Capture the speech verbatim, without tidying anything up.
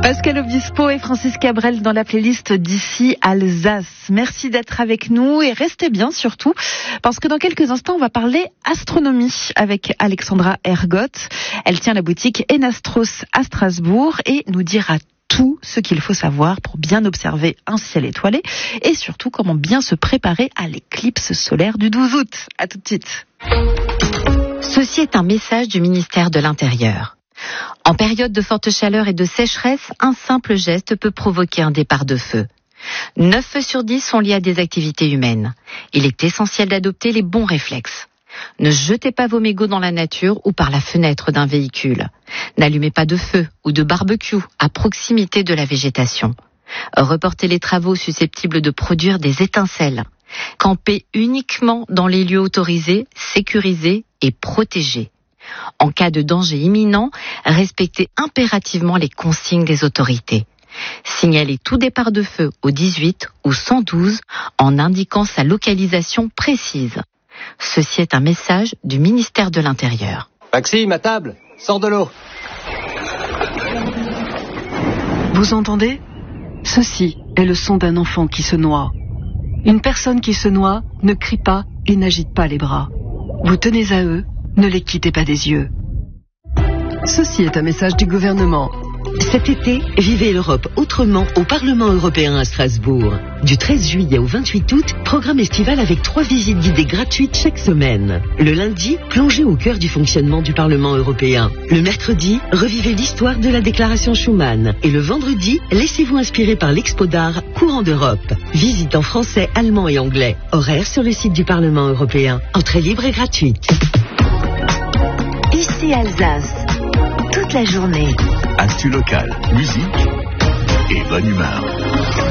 Pascal Obispo et Francis Cabrel dans la playlist d'ici Alsace. Merci d'être avec nous et restez bien surtout parce que dans quelques instants on va parler astronomie avec Alexandra Ergotte. Elle tient la boutique Enastros à Strasbourg et nous dira tout ce qu'il faut savoir pour bien observer un ciel étoilé et surtout comment bien se préparer à l'éclipse solaire du douze août. À tout de suite. Ceci est un message du ministère de l'Intérieur. En période de forte chaleur et de sécheresse, un simple geste peut provoquer un départ de feu. neuf feux sur dix sont liés à des activités humaines. Il est essentiel d'adopter les bons réflexes. Ne jetez pas vos mégots dans la nature ou par la fenêtre d'un véhicule. N'allumez pas de feu ou de barbecue à proximité de la végétation. Reportez les travaux susceptibles de produire des étincelles. Campez uniquement dans les lieux autorisés, sécurisés et protégés. En cas de danger imminent, respectez impérativement les consignes des autorités. Signalez tout départ de feu au dix-huit ou cent douze en indiquant sa localisation précise. Ceci est un message du ministère de l'Intérieur. Maxime, à table, sors de l'eau. Vous entendez ? Ceci est le son d'un enfant qui se noie. Une personne qui se noie ne crie pas et n'agite pas les bras. Vous tenez à eux, ne les quittez pas des yeux. Ceci est un message du gouvernement. Cet été, vivez l'Europe autrement au Parlement européen à Strasbourg. Du treize juillet au vingt-huit août, programme estival avec trois visites guidées gratuites chaque semaine. Le lundi, plongez au cœur du fonctionnement du Parlement européen. Le mercredi, revivez l'histoire de la déclaration Schuman. Et le vendredi, laissez-vous inspirer par l'Expo d'art Courant d'Europe. Visite en français, allemand et anglais. Horaire sur le site du Parlement européen. Entrée libre et gratuite. Ici Alsace, toute la journée. Actu locale, musique et bonne humeur.